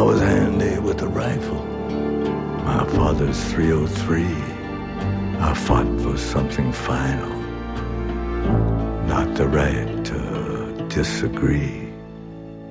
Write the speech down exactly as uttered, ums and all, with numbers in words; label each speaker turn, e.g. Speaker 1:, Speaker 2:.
Speaker 1: I was handy with a rifle. My father's three oh three. I fought for something final, not the right to disagree.